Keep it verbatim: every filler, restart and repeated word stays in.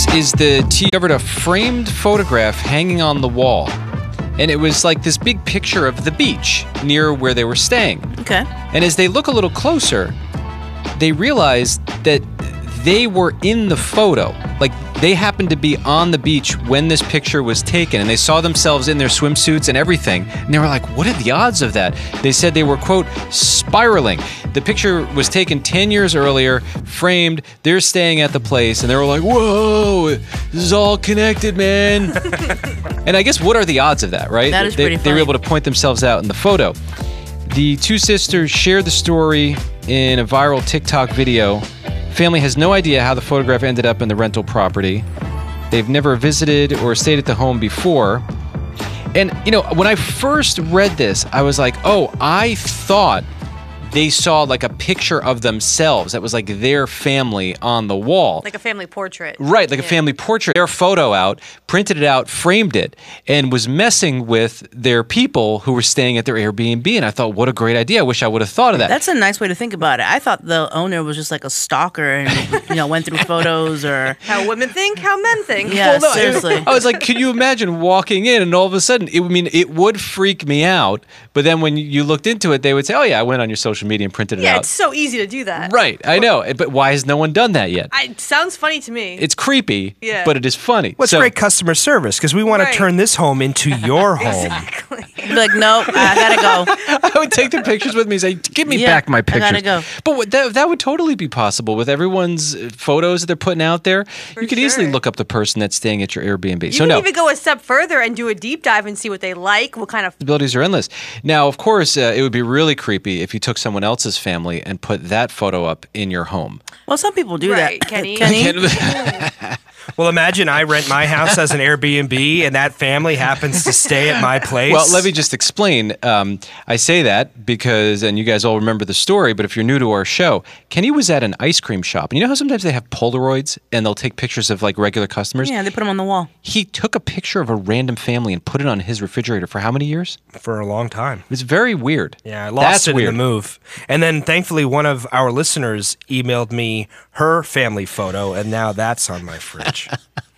is the T discovered a framed photograph hanging on the wall. And it was like this big picture of the beach near where they were staying. Okay. And as they look a little closer, they realize that they were in the photo. Like, they happened to be on the beach when this picture was taken, and they saw themselves in their swimsuits and everything. And they were like, what are the odds of that? They said they were, quote, spiraling. The picture was taken ten years earlier, framed. They're staying at the place, and they were like, whoa, this is all connected, man. And I guess, what are the odds of that, right? That is they, pretty they funny. were able to point themselves out in the photo. The two sisters shared the story in a viral TikTok video. Family has no idea how the photograph ended up in the rental property. They've never visited or stayed at the home before. And, you know, when I first read this, I was like, oh, I thought they saw like a picture of themselves that was like their family on the wall. Like a family portrait. Right, like Yeah. a family portrait. Their photo out, printed it out, framed it, and was messing with their people who were staying at their Airbnb. And I thought, what a great idea. I wish I would have thought of that. That's a nice way to think about it. I thought the owner was just like a stalker and, you know, went through photos or... How women think, how men think. Yeah, Well, no, seriously. I was like, could you imagine walking in and all of a sudden, it, I mean, it would freak me out. But then when you looked into it, they would say, oh, yeah, I went on your social media and printed it Yeah, out. it's so easy to do that. Right, I know. But why has no one done that yet? I, it sounds funny to me. It's creepy, Yeah. but it is funny. What's So- great customer service? Because we want Right. to turn this home into your home. Exactly. You'd be like, nope, I gotta go. I would take the pictures with me and say, give me Yeah, back my I pictures. gotta go. But what, that, that would totally be possible with everyone's uh, photos that they're putting out there. you could easily sure. look up the person that's staying at your Airbnb. You so can no, even go a step further and do a deep dive and see what they like, what kind of... possibilities are endless. Now, of course, uh, it would be really creepy if you took someone else's family and put that photo up in your home. Well, some people do Right, that. Kenny. Well, imagine I rent my house as an Airbnb and that family happens to stay at my place. Well, let me just explain. Um, I say that because, and you guys all remember the story, but if you're new to our show, Kenny was at an ice cream shop. And you know how sometimes they have Polaroids and they'll take pictures of like regular customers? Yeah, they put them on the wall. He took a picture of a random family and put it on his refrigerator for how many years? For a long time. It's very weird. Yeah, I lost That's it weird. in the move. And then thankfully one of our listeners emailed me her family photo and now that's on my fridge.